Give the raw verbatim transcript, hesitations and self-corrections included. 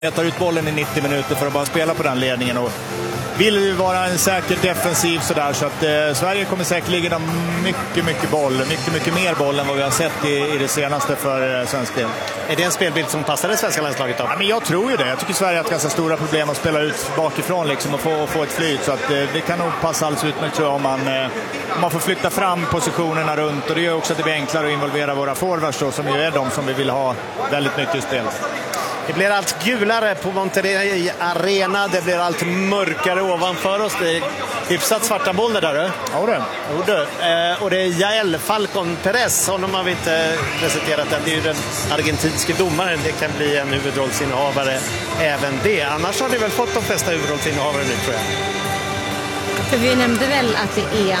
Jag tar ut bollen i nittio minuter för att bara spela på den ledningen och vill vi vara en säker defensiv sådär, så att eh, Sverige kommer säkerligen ha mycket, mycket boll, mycket, mycket mer boll än vad vi har sett i, i det senaste för eh, svensk del. Är det en spelbild som passar det svenska landslaget då? Ja, men jag tror ju det. Jag tycker Sverige har ganska stora problem att spela ut bakifrån liksom, och få, få ett flyt, så att eh, det kan nog passa alldeles utmärkt, tror jag, om man, eh, om man får flytta fram positionerna runt, och det gör också att det blir enklare att involvera våra forwards då, som ju är de som vi vill ha väldigt mycket i spel. Det blir allt gulare på Monterrey Arena. Det blir allt mörkare ovanför oss. Det är hyfsat svarta moln där. Ja, det. Jo, det. Eh, och det är Yael Falcon Perez. Honom har vi inte presenterat än. Det är ju den argentinske domaren. Det kan bli en huvudrollsinnehavare även det. Annars har ni väl fått de flesta huvudrollsinnehavare nu, tror jag. För vi nämnde väl att det är